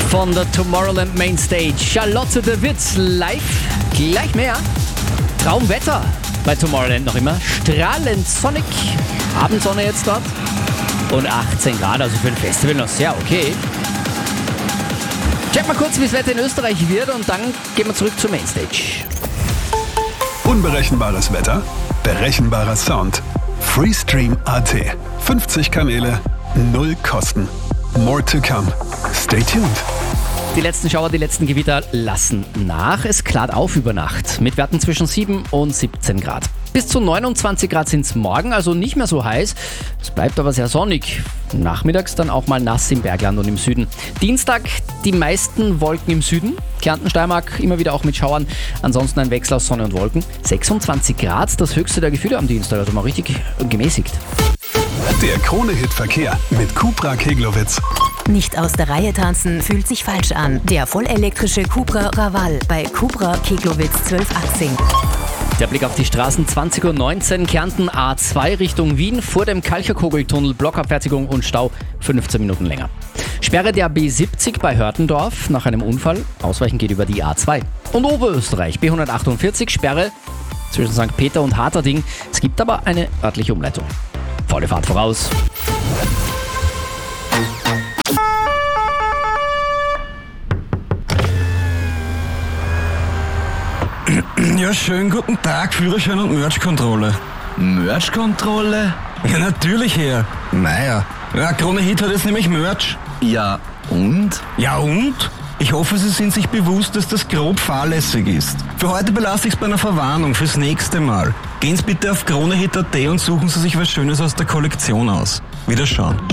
von der Tomorrowland Mainstage. Charlotte de Witt live, gleich mehr. Traumwetter bei Tomorrowland noch immer. Strahlend sonnig, Abendsonne jetzt dort und 18 Grad, also für ein Festival noch sehr okay. Check mal kurz, wie das Wetter in Österreich wird und dann gehen wir zurück zur Mainstage. Unberechenbares Wetter, berechenbarer Sound. Freestream.at. 50 Kanäle, 0 Kosten. More to come. Stay tuned. Die letzten Schauer, die letzten Gewitter lassen nach. Es klart auf über Nacht mit Werten zwischen 7 und 17 Grad. Bis zu 29 Grad sind es morgen, also nicht mehr so heiß. Es bleibt aber sehr sonnig. Nachmittags dann auch mal nass im Bergland und im Süden. Dienstag die meisten Wolken im Süden. Kärnten, Steiermark immer wieder auch mit Schauern. Ansonsten ein Wechsel aus Sonne und Wolken. 26 Grad, das höchste der Gefühle am Dienstag, also mal richtig gemäßigt. Der Krone-Hit-Verkehr mit Cupra Keglowitz. Nicht aus der Reihe tanzen fühlt sich falsch an. Der vollelektrische Cupra Raval bei Cupra Keglowitz 1218. Der Blick auf die Straßen, 20.19 Uhr, Kärnten A2 Richtung Wien, vor dem Kalcherkogeltunnel, Blockabfertigung und Stau 15 Minuten länger. Sperre der B70 bei Hörtendorf nach einem Unfall, Ausweichen geht über die A2. Und Oberösterreich, B148, Sperre zwischen St. Peter und Harterding, es gibt aber eine örtliche Umleitung. Volle Fahrt voraus. Ja, schönen guten Tag, Führerschein und Merch-Kontrolle. Merch-Kontrolle? Ja, natürlich, Herr. Meier. Ja, Krone Hit hat jetzt nämlich Merch. Ja, und? Ja, und? Ich hoffe, Sie sind sich bewusst, dass das grob fahrlässig ist. Für heute belasse ich es bei einer Verwarnung fürs nächste Mal. Gehen Sie bitte auf kronehit.at und suchen Sie sich was Schönes aus der Kollektion aus. Wiederschauen.